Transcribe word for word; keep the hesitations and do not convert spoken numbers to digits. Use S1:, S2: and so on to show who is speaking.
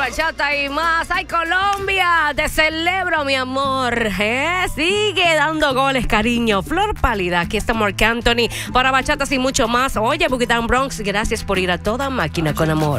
S1: bachata y más. ¡Ay, Colombia! Te celebro, mi amor. ¿Eh? Sigue dando goles, cariño. Flor Pálida. Aquí está Marc Anthony para bachatas y mucho más. Oye, Boogie Down Bronx, gracias por ir a toda máquina con amor.